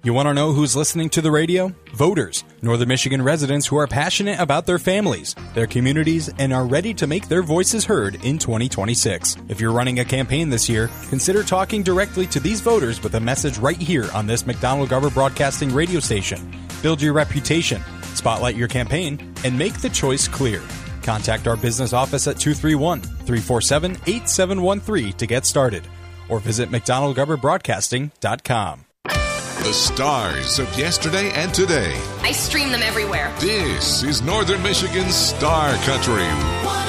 You want to know who's listening to the radio? Voters, Northern Michigan residents who are passionate about their families, their communities, and are ready to make their voices heard in 2026. If you're running a campaign this year, consider talking directly to these voters with a message right here on this McDonald-Garber Broadcasting radio station. Build your reputation, spotlight your campaign, and make the choice clear. Contact our business office at 231-347-8713 to get started, or visit McDonald-GarberBroadcasting.com. The stars of yesterday and today. I stream them everywhere. This is Northern Michigan's Star Country.